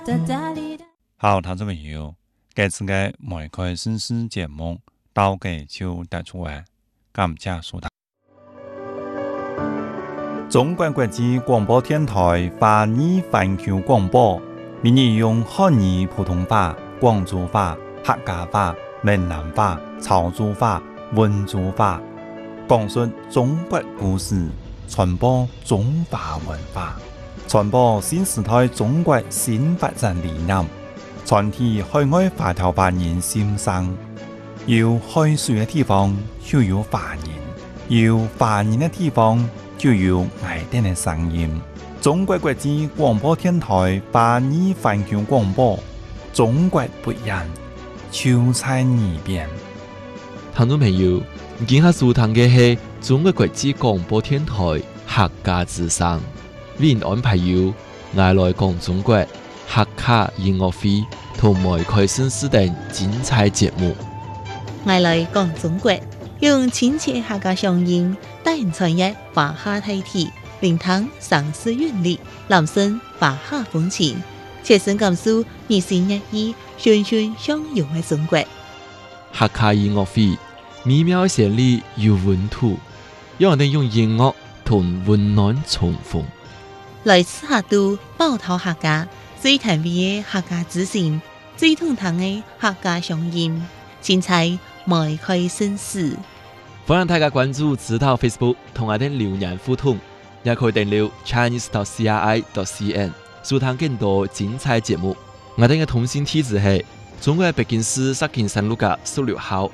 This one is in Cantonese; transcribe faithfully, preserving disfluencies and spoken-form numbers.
好，聽眾朋友，這次嘅梅開新詩節目到嘅就帶出嚟，感謝收聽。中國國際廣播電台華語環球廣播，每日用漢語普通話、廣州話、客家話、閩南話、潮州話、溫州話，講述中國故事，傳播中華文化，傳播新時代中國新發展理念，傳遞海外華僑華人心聲。有海水嘅地方就有華人，有華人嘅地方就有愛聽嘅聲音。中國國際廣播電台華語環球廣播，中國不一樣，就在耳邊。 聽眾朋友，今下收聽嘅係中國國際廣播電台客家之聲，為您安排有愛來講中國客家音樂會同梅開新詩等精彩節目。 愛來講中國，用親切客家聲音帶人傳譯華夏大體，聆聽城市韻律，攬聲華夏風情，切身感受日新月異、循循相融嘅中國。 客家音樂會美妙旋律有溫度，讓人用音樂同溫暖重逢。 來自客都寶島客家最甜美嘅客家之聲，最通透嘅客家聲音，精彩梅開新詩。 歡迎大家關注指導 Facebook 同我哋留言互動，也可以訂閱 Chinese dot C R I dot C N 收聽更多精彩節目。我哋嘅通信地址係中國北京市石景山路嘅十六號。